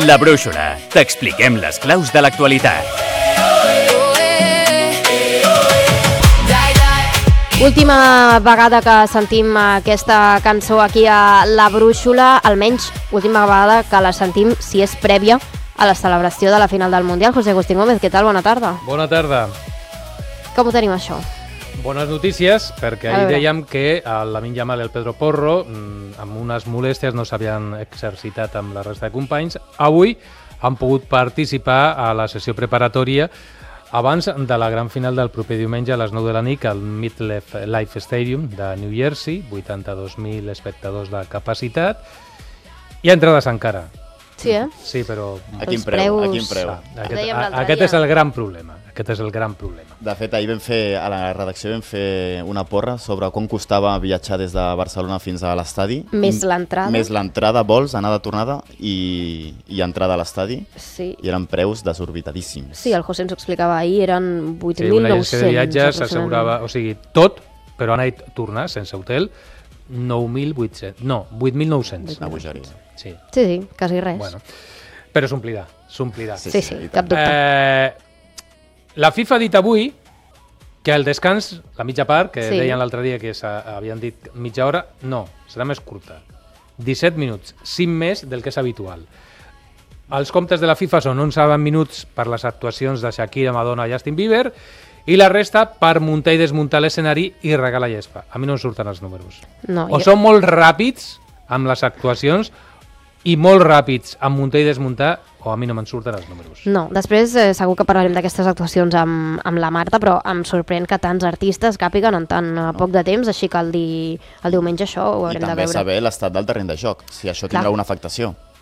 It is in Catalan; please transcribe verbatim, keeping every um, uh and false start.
La Brúixola. T'expliquem les claus de l'actualitat. Última vegada que sentim aquesta cançó aquí a La Brúixola, almenys última vegada que la sentim si és prèvia a la celebració de la final del Mundial. José Agustín Gómez, què tal? Bona tarda. Bona tarda. Com ho tenim, això? Bones notícies, perquè ahir dèiem que el Lamine Yamal i el Pedro Porro, amb unes molèsties, no s'havien exercitat amb la resta de companys. Avui han pogut participar a la sessió preparatòria abans de la gran final del proper diumenge a les nou de la nit al MetLife Stadium de New Jersey, vuitanta-dos mil espectadors de capacitat. Hi ha entrades encara. Sí, eh? Sí, però... A quin preu? A quin preu? Ah, aquest aquest és el gran problema. Aquest és el gran problema. De fet, ahir vam fer, a la redacció vam fer una porra sobre com costava viatjar des de Barcelona fins a l'estadi. Més l'entrada. Més l'entrada, vols, anada, tornada i, i entrada a l'estadi. Sí. I eren preus desorbitadíssims. Sí, el José ens ho explicava ahir, eren vuit mil nou-cents. Sí, una agència de viatges s'assegurava, o sigui, tot, però anar i tornar, sense hotel, nou mil vuit-cents, no, vuit mil nou-cents. Una bogeria. Sí. sí, sí, quasi res. Bueno, però s'omplirà, s'omplirà. Sí, sí, sí, sí, cap dubte. Eh, la FIFA ha dit avui que el descans, la mitja part, que Sí. deien l'altre dia que havien dit mitja hora, no, serà més curta. disset minuts, cinc més del que és habitual. Els comptes de la FIFA són onze minuts per les actuacions de Shakira, Madonna i Justin Bieber i la resta per muntar i desmuntar l'escenari i regar la gespa. A mi no em surten els números. No, O jo- són molt ràpids amb les actuacions i molt ràpids amb muntar i desmuntar, o a mi no me'n surten els números. No, després eh, segur que parlarem d'aquestes actuacions amb, amb la Marta, però em sorprèn que tants artistes càpiguen en tan no. poc de temps, així que el, di, el diumenge això ho I haurem de també veure. saber l'estat del terreny de joc, si això Clar. tindrà una afectació.